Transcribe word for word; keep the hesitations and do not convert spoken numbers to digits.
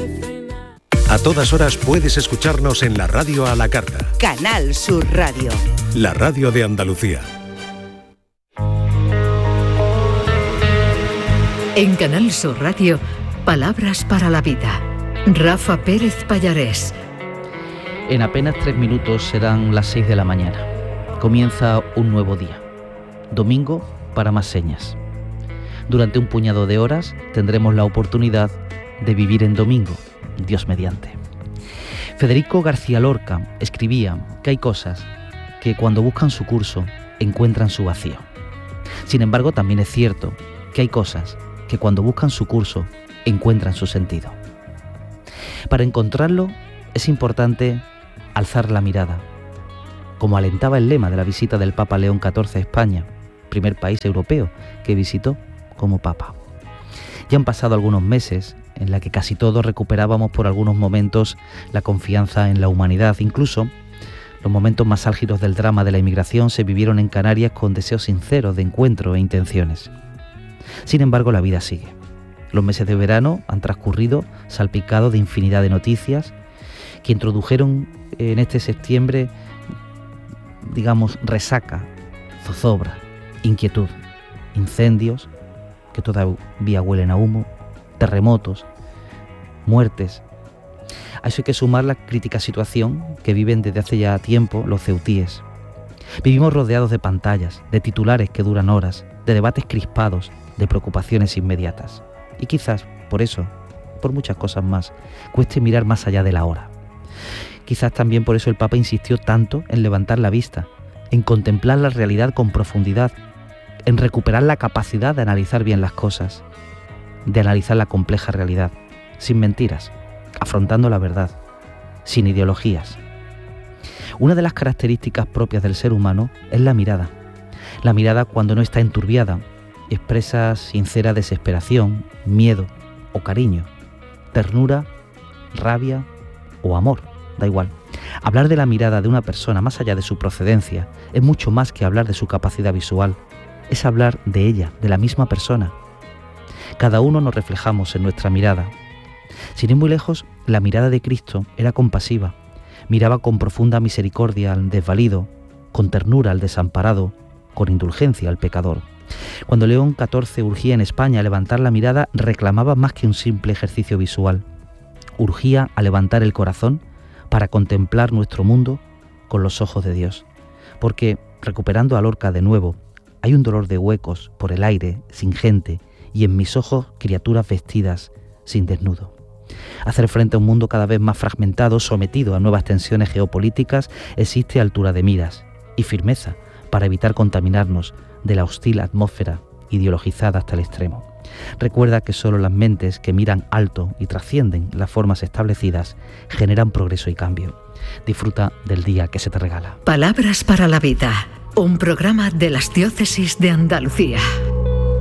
A todas horas puedes escucharnos en la radio a la carta. Canal Sur Radio. La radio de Andalucía. En Canal Sur Radio, Palabras para la Vida. Rafa Pérez Pallarés. En apenas tres minutos serán las seis de la mañana. Comienza un nuevo día. Domingo para más señas. Durante un puñado de horas tendremos la oportunidad de vivir en domingo, Dios mediante. Federico García Lorca escribía que hay cosas que cuando buscan su curso encuentran su vacío. Sin embargo, también es cierto que hay cosas que cuando buscan su curso encuentran su sentido. Para encontrarlo es importante alzar la mirada, como alentaba el lema de la visita del Papa León catorce a España, primer país europeo que visitó como Papa. Ya han pasado algunos meses en la que casi todos recuperábamos por algunos momentos la confianza en la humanidad. Incluso los momentos más álgidos del drama de la inmigración se vivieron en Canarias con deseos sinceros de encuentro e intenciones. Sin embargo, la vida sigue. Los meses de verano han transcurrido salpicados de infinidad de noticias que introdujeron en este septiembre, digamos, resaca, zozobra, inquietud, incendios que todavía huelen a humo, terremotos, muertes. A eso hay que sumar la crítica situación que viven desde hace ya tiempo los ceutíes. Vivimos rodeados de pantallas, de titulares que duran horas, de debates crispados, de preocupaciones inmediatas. Y quizás, por eso, por muchas cosas más, cueste mirar más allá de la hora. Quizás también por eso el Papa insistió tanto en levantar la vista, en contemplar la realidad con profundidad, en recuperar la capacidad de analizar bien las cosas, de analizar la compleja realidad, sin mentiras, afrontando la verdad, sin ideologías. Una de las características propias del ser humano es la mirada. La mirada, cuando no está enturbiada, expresa sincera desesperación, miedo o cariño, ternura, rabia o amor, da igual. Hablar de la mirada de una persona más allá de su procedencia es mucho más que hablar de su capacidad visual, es hablar de ella, de la misma persona. Cada uno nos reflejamos en nuestra mirada. Sin ir muy lejos, la mirada de Cristo era compasiva, miraba con profunda misericordia al desvalido, con ternura al desamparado, con indulgencia al pecador. Cuando León catorce urgía en España a levantar la mirada, reclamaba más que un simple ejercicio visual. Urgía a levantar el corazón para contemplar nuestro mundo con los ojos de Dios. Porque, recuperando a Lorca de nuevo, hay un dolor de huecos por el aire, sin gente, y en mis ojos criaturas vestidas sin desnudo. Hacer frente a un mundo cada vez más fragmentado, sometido a nuevas tensiones geopolíticas, existe altura de miras y firmeza para evitar contaminarnos de la hostil atmósfera ideologizada hasta el extremo. Recuerda que solo las mentes que miran alto y trascienden las formas establecidas generan progreso y cambio. Disfruta del día que se te regala. Palabras para la Vida, un programa de las Diócesis de Andalucía.